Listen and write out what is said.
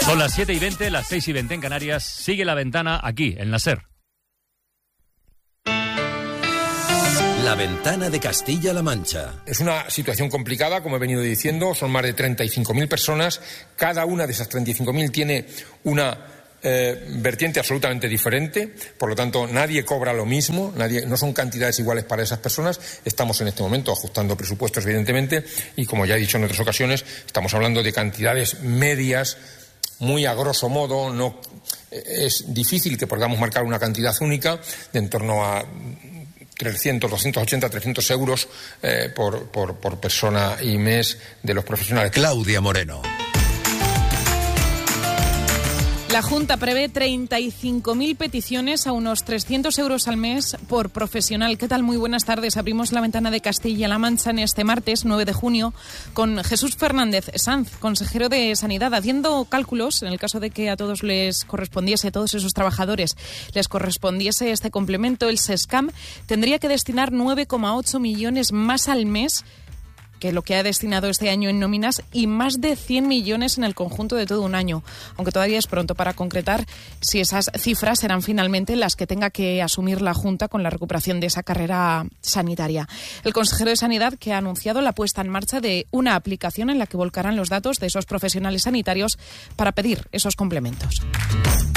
Son las 7:20, las 6:20 en Canarias. Sigue La Ventana aquí, en la SER. La Ventana de Castilla-La Mancha. Es una situación complicada, como he venido diciendo. Son más de 35.000 personas. Cada una de esas 35.000 tiene una vertiente absolutamente diferente. Por lo tanto, nadie cobra lo mismo. No son cantidades iguales para esas personas. Estamos en este momento ajustando presupuestos, evidentemente. Y como ya he dicho en otras ocasiones, estamos hablando de cantidades medias, muy a grosso modo. No es difícil que podamos marcar una cantidad única de en torno a 300, 280, 300 euros por persona y mes de los profesionales. Claudia Moreno. La Junta prevé 35.000 peticiones a unos 300 euros al mes por profesional. ¿Qué tal? Muy buenas tardes. Abrimos La Ventana de Castilla-La Mancha en este martes 9 de junio con Jesús Fernández Sanz, consejero de Sanidad, haciendo cálculos en el caso de que a todos les correspondiese, a todos esos trabajadores les correspondiese este complemento. El SESCAM tendría que destinar 9,8 millones más al mes que lo que ha destinado este año en nóminas y más de 100 millones en el conjunto de todo un año, aunque todavía es pronto para concretar si esas cifras serán finalmente las que tenga que asumir la Junta con la recuperación de esa carrera sanitaria. El consejero de Sanidad, que ha anunciado la puesta en marcha de una aplicación en la que volcarán los datos de esos profesionales sanitarios para pedir esos complementos.